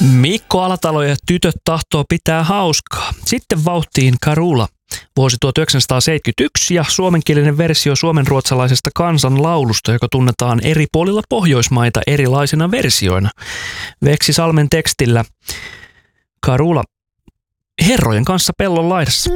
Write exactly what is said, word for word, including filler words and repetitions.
Mikko Alatalo ja tytöt tahtoo pitää hauskaa. Sitten vauhtiin Karula. Vuosi tuhatyhdeksänsataaseitsemänkymmentäyksi ja suomenkielinen versio suomenruotsalaisesta kansanlaulusta, joka tunnetaan eri puolilla Pohjoismaita erilaisina versioina. Veksi Salmen tekstillä Karula herrojen kanssa pellon laidassa.